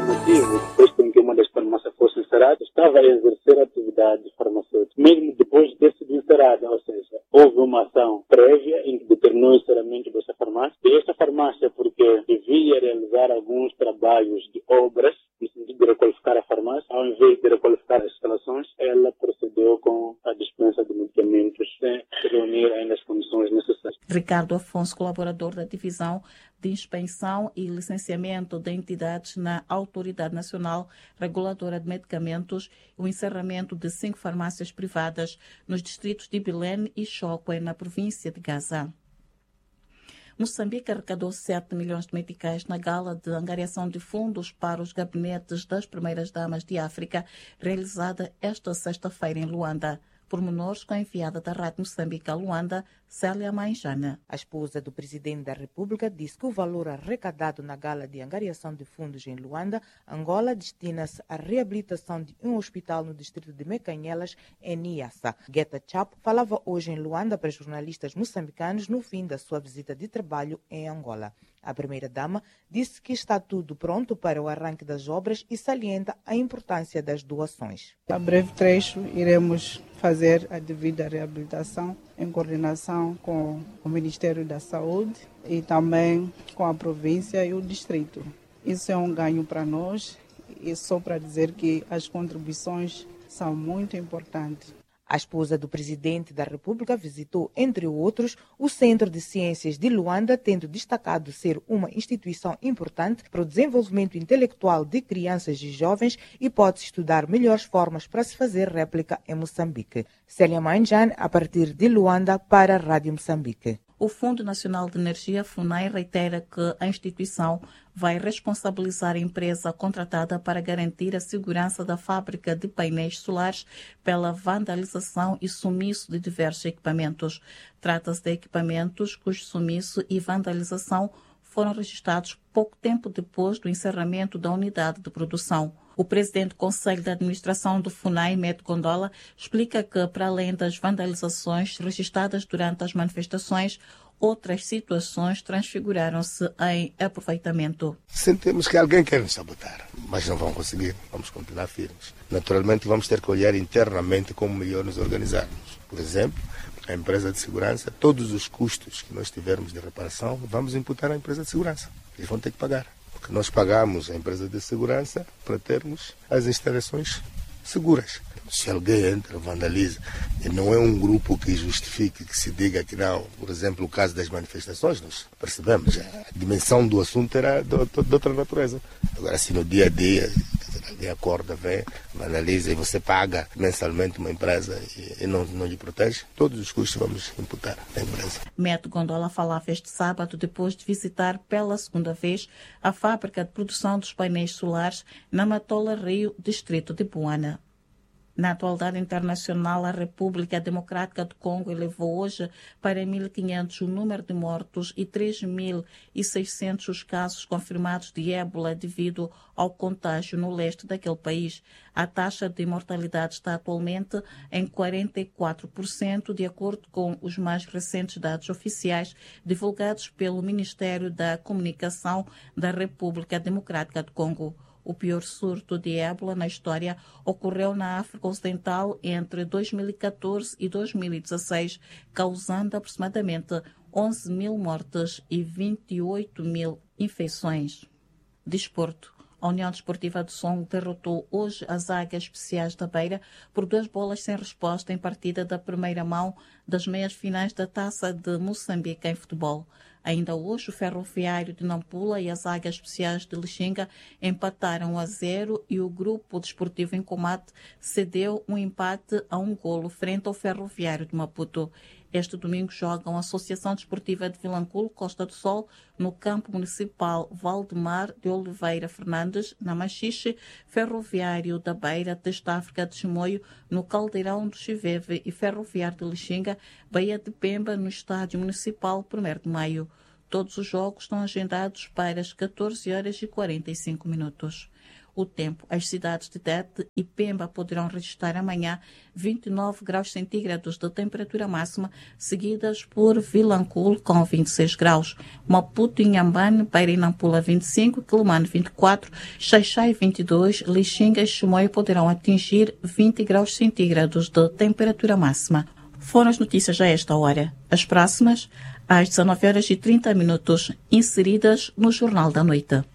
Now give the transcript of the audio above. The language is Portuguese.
motivo depois com que uma das farmácias fosse encerrada, estava a exercer atividade farmacêutica, mesmo depois de ter sido encerrada, ou seja, houve uma ação prévia em que determinou o encerramento dessa farmácia, e esta farmácia, porque devia realizar alguns trabalhos de obras, no sentido de requalificar a farmácia, ao invés de requalificar as instalações, ela procedeu com a dispensa de medicamentos sem reunir ainda as condições necessárias. Ricardo Afonso, colaborador da Divisão de Inspeção e Licenciamento de Entidades na Autoridade Nacional Reguladora de Medicamentos, o encerramento de 5 farmácias privadas nos distritos de Belém e Chocó, na província de Gaza. Moçambique arrecadou 7 milhões de meticais na gala de angariação de fundos para os gabinetes das primeiras damas de África, realizada esta sexta-feira em Luanda. Pormenores com a enviada da Rádio Moçambique a Luanda, Célia Mainjana. A esposa do presidente da República disse que o valor arrecadado na gala de angariação de fundos em Luanda, Angola, destina-se à reabilitação de um hospital no distrito de Mecanhelas, em Niassa. Guetta Chapo falava hoje em Luanda para jornalistas moçambicanos no fim da sua visita de trabalho em Angola. A primeira-dama disse que está tudo pronto para o arranque das obras e salienta a importância das doações. A breve trecho iremos fazer a devida reabilitação em coordenação com o Ministério da Saúde e também com a província e o distrito. Isso é um ganho para nós e só para dizer que as contribuições são muito importantes. A esposa do presidente da República visitou, entre outros, o Centro de Ciências de Luanda, tendo destacado ser uma instituição importante para o desenvolvimento intelectual de crianças e jovens e pode-se estudar melhores formas para se fazer réplica em Moçambique. Célia Mainjan, a partir de Luanda, para a Rádio Moçambique. O Fundo Nacional de Energia, FUNAI, reitera que a instituição vai responsabilizar a empresa contratada para garantir a segurança da fábrica de painéis solares pela vandalização e sumiço de diversos equipamentos. Trata-se de equipamentos cujo sumiço e vandalização foram registrados pouco tempo depois do encerramento da unidade de produção. O presidente do Conselho de Administração do FUNAI, Met Gondola, explica que, para além das vandalizações registradas durante as manifestações, outras situações transfiguraram-se em aproveitamento. Sentimos que alguém quer nos sabotar, mas não vão conseguir. Vamos continuar firmes. Naturalmente, vamos ter que olhar internamente como melhor nos organizarmos. Por exemplo, a empresa de segurança, todos os custos que nós tivermos de reparação, vamos imputar à empresa de segurança. Eles vão ter que pagar. Porque nós pagamos a empresa de segurança para termos as instalações seguras. Se alguém entra, vandaliza, e não é um grupo que justifique, que se diga que não. Por exemplo, o caso das manifestações, nós percebemos, a dimensão do assunto era de outra natureza. Agora, se no dia a dia alguém acorda, vem, vandaliza e você paga mensalmente uma empresa e não lhe protege, todos os custos vamos imputar à empresa. Met Gondola falava este sábado depois de visitar pela segunda vez a fábrica de produção dos painéis solares na Matola Rio, distrito de Buana. Na atualidade internacional, a República Democrática do Congo elevou hoje para 1.500 o número de mortos e 3.600 os casos confirmados de ébola devido ao contágio no leste daquele país. A taxa de mortalidade está atualmente em 44%, de acordo com os mais recentes dados oficiais divulgados pelo Ministério da Comunicação da República Democrática do Congo. O pior surto de ébola na história ocorreu na África Ocidental entre 2014 e 2016, causando aproximadamente 11 mil mortes e 28 mil infecções. Desporto. A União Desportiva do Songo derrotou hoje as Águias Especiais da Beira por 2 bolas sem resposta em partida da primeira mão das meias finais da Taça de Moçambique em futebol. Ainda hoje, o Ferroviário de Nampula e as Águias Especiais de Lixinga empataram a 0 e o Grupo Desportivo em Combate cedeu um empate a 1 golo frente ao Ferroviário de Maputo. Este domingo jogam a Associação Desportiva de Vilanculo, Costa do Sol, no campo municipal Valdemar de Oliveira Fernandes, na Machixe, Ferroviário da Beira, Testa África de Chimoio, no Caldeirão do Chiveve e Ferroviário de Lixinga, Baía de Pemba, no Estádio Municipal 1º de Maio. Todos os jogos estão agendados para as 14 horas e 45 minutos. O tempo. As cidades de Tete e Pemba poderão registrar amanhã 29 graus centígrados de temperatura máxima, seguidas por Vilanculo com 26 graus. Maputo e Inhambane, Beira e Nampula 25, Quelimane 24, Xai-Xai 22, Lixinga e Chimoio poderão atingir 20 graus centígrados de temperatura máxima. Foram as notícias a esta hora. As próximas, às 19h30, inseridas no Jornal da Noite.